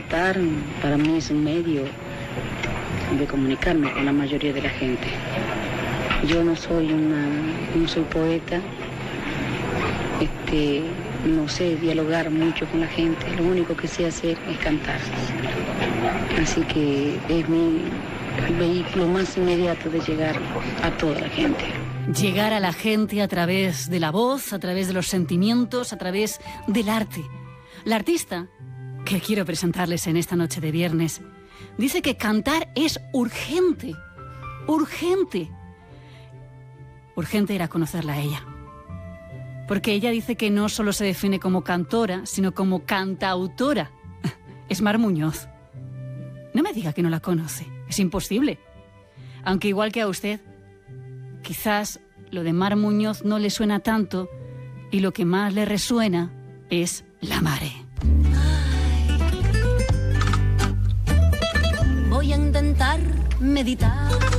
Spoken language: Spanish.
cantar para mí es un medio de comunicarme con la mayoría de la gente. Yo no soy poeta, no sé dialogar mucho con la gente, lo único que sé hacer es cantar. Así que es mi vehículo más inmediato de llegar a toda la gente. Llegar a la gente a través de la voz, a través de los sentimientos, a través del arte. La artista, que quiero presentarles en esta noche de viernes, dice que cantar es urgente. Urgente. Urgente era conocerla a ella. Porque ella dice que no solo se define como cantora, sino como cantautora. Es Mar Muñoz. No me diga que no la conoce. Es imposible. Aunque igual que a usted, quizás lo de Mar Muñoz no le suena tanto y lo que más le resuena es La Mare. Voy a intentar meditar